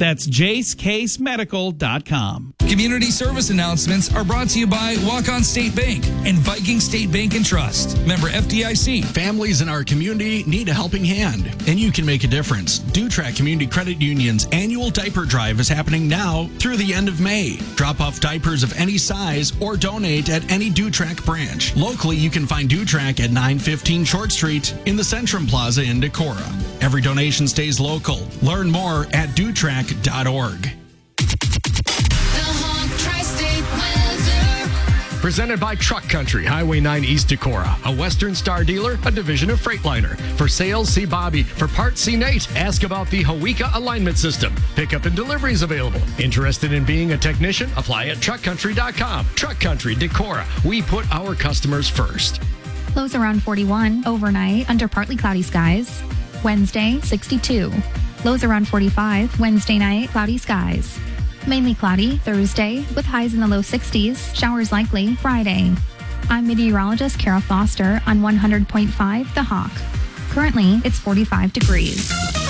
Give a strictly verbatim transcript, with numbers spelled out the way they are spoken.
That's jace case medical dot com. Community service announcements are brought to you by Walk-On State Bank and Viking State Bank and Trust. Member F D I C. Families in our community need a helping hand, and you can make a difference. Dutrac Community Credit Union's annual diaper drive is happening now through the end of May. Drop off diapers of any size or donate at any Dutrac branch. Locally, you can find Dutrac at nine fifteen Short Street in the Centrum Plaza in Decorah. Every donation stays local. Learn more at dutrac dot org. Presented by Truck Country, Highway nine East Decorah, a Western Star dealer, a division of Freightliner. For sales, see Bobby. For parts, see Nate. Ask about the Hawika alignment system. Pickup and deliveries available. Interested in being a technician? Apply at truck country dot com. Truck Country, Decorah. We put our customers first. Lows around forty-one overnight under partly cloudy skies. Wednesday, sixty-two. Lows around forty-five. Wednesday night, cloudy skies. Mainly cloudy Thursday with highs in the low sixties. Showers likely Friday. I'm meteorologist Kara Foster on one hundred point five The Hawk. Currently, it's forty-five degrees.